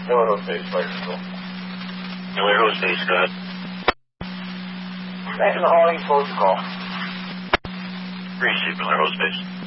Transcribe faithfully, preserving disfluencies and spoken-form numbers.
Miller Hose Base, fire control. Miller Hose Base, go ahead. Back in the hauling protocol. Three, Miller Hose Base.